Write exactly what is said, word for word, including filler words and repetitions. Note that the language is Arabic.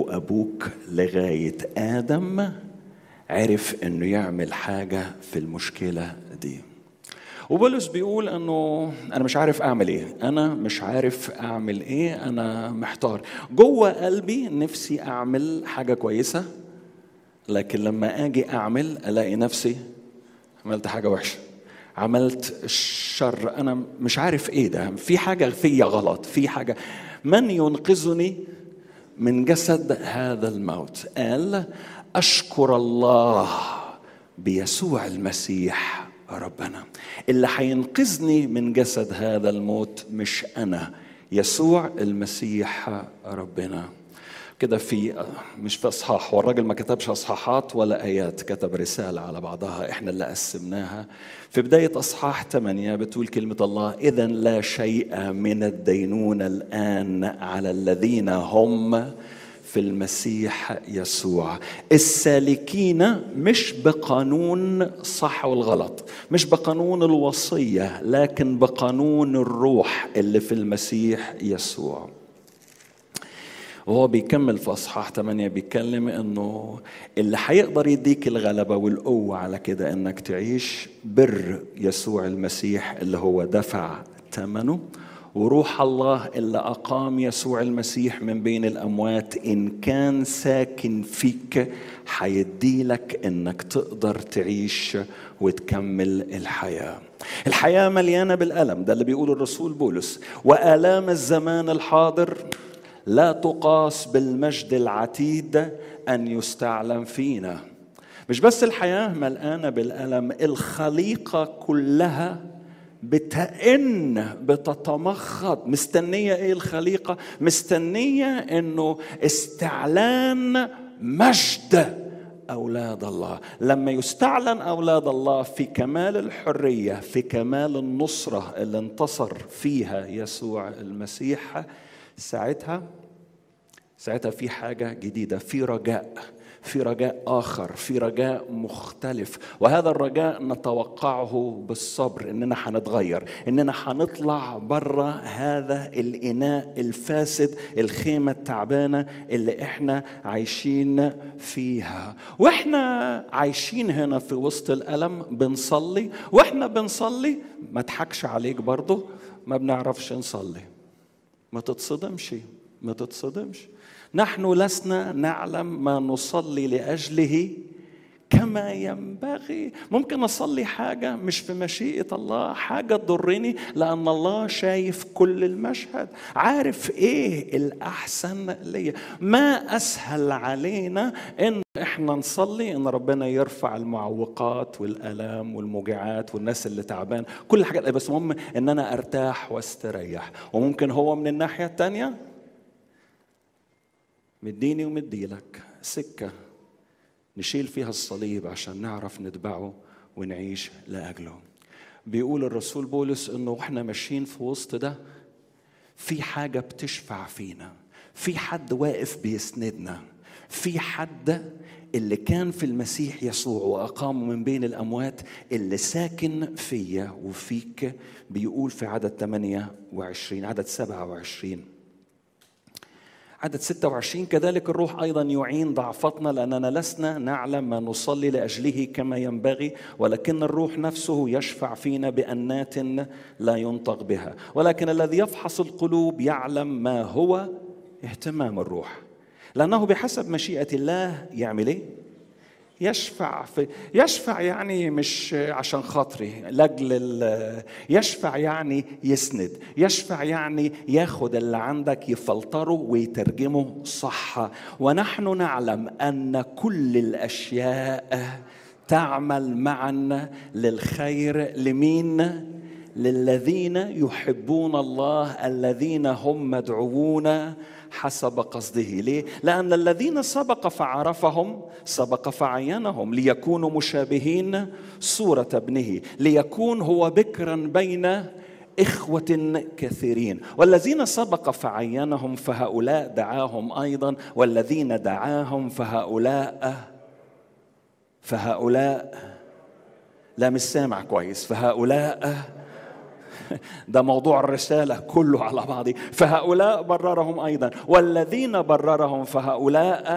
وأبوك لغاية آدم عرف أنه يعمل حاجة في المشكلة دي. وبولس بيقول أنه أنا مش عارف أعمل إيه، أنا مش عارف أعمل إيه، أنا محتار جوه قلبي، نفسي أعمل حاجة كويسة، لكن لما أجي أعمل ألاقي نفسي عملت حاجة وحشة، عملت الشر، أنا مش عارف إيه ده، في حاجة فيا غلط، في حاجة. من ينقذني من جسد هذا الموت؟ قال أشكر الله بيسوع المسيح ربنا. اللي هينقذني من جسد هذا الموت مش أنا، يسوع المسيح ربنا. كده في مش في اصحاح، والراجل ما كتبش اصحاحات ولا ايات، كتب رساله على بعضها احنا اللي قسمناها. في بدايه اصحاح ثمانية بتقول كلمه الله: اذا لا شيء من الدينونة الان على الذين هم في المسيح يسوع، السالكين مش بقانون صح والغلط، مش بقانون الوصيه، لكن بقانون الروح اللي في المسيح يسوع. وهو بيكمل في أصحاح ثمانية بيتكلم إنه اللي هيقدر يديك الغلبة والقوة على كده إنك تعيش بر يسوع المسيح اللي هو دفع ثمنه، وروح الله اللي أقام يسوع المسيح من بين الأموات إن كان ساكن فيك هيديلك إنك تقدر تعيش وتكمل الحياة. الحياة مليانة بالألم، ده اللي بيقوله الرسول بولس، وآلام الزمان الحاضر لا تقاس بالمجد العتيد أن يستعلم فينا. مش بس الحياة ملقانة بالألم، الخليقة كلها بتئن بتتمخض. مستنية ايه الخليقة؟ مستنية انه استعلان مجد أولاد الله. لما يستعلن أولاد الله في كمال الحرية، في كمال النصرة اللي انتصر فيها يسوع المسيح، ساعتها ساعتها في حاجة جديدة، في رجاء، في رجاء آخر، في رجاء مختلف. وهذا الرجاء نتوقعه بالصبر، إننا هنتغير، إننا هنطلع برا هذا الإناء الفاسد، الخيمة التعبانة اللي إحنا عايشين فيها. وإحنا عايشين هنا في وسط الألم بنصلي، وإحنا بنصلي ما تحكش عليك برضو ما بنعرفش نصلي. ما تتصدمش، ما تتصدمش. نحن لسنا نعلم ما نصلي لأجله كما ينبغي. ممكن أصلي حاجة مش في مشيئة الله، حاجة تضرني، لأن الله شايف كل المشهد، عارف إيه الأحسن لي. ما أسهل علينا إن إحنا نصلي إن ربنا يرفع المعوقات والآلام والموجعات والناس اللي تعبان، كل حاجة، بس مهم إن أنا أرتاح واستريح. وممكن هو من الناحية التانية مديني ومديلك سكة نشيل فيها الصليب عشان نعرف نتبعه ونعيش لأجله. بيقول الرسول بولس إنه وإحنا ماشيين في وسط ده في حاجة بتشفع فينا، في حد واقف بيسندنا، في حد اللي كان في المسيح يسوع وأقامه من بين الأموات اللي ساكن فيا وفيك. بيقول في عدد ثمانية وعشرين، عدد سبعة وعشرين، عدد ستة وعشرين: كذلك الروح أيضا يعين ضعفتنا، لأننا لسنا نعلم ما نصلي لأجله كما ينبغي، ولكن الروح نفسه يشفع فينا بأنات لا ينطق بها. ولكن الذي يفحص القلوب يعلم ما هو اهتمام الروح، لأنه بحسب مشيئة الله يعمل إيه؟ يشفع في يشفع يعني مش عشان خاطري، لاجل يشفع يعني يسند، يشفع يعني ياخد اللي عندك يفلتره ويترجمه صح. ونحن نعلم أن كل الأشياء تعمل معا للخير، لمين؟ للذين يحبون الله، الذين هم مدعوون حسب قصده. ليه؟ لأن الذين سبق فعرفهم سبق فعينهم ليكونوا مشابهين صورة ابنه، ليكون هو بكرا بين إخوة كثيرين. والذين سبق فعينهم فهؤلاء دعاهم أيضا، والذين دعاهم فهؤلاء فهؤلاء لا مش سامع كويس، فهؤلاء ده موضوع الرسالة كله على بعضه. فهؤلاء بررهم أيضا، والذين بررهم فهؤلاء